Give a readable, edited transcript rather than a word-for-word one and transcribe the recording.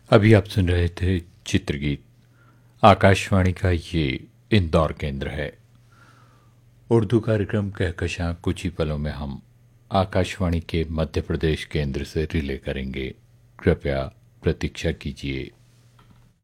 अभी आप सुन रहे थे चित्रगीत। आकाशवाणी का ये इंदौर केंद्र है। उर्दू कार्यक्रम कहकशां कुछ ही पलों में हम आकाशवाणी के मध्य प्रदेश केंद्र से रिले करेंगे। कृपया प्रतीक्षा कीजिए।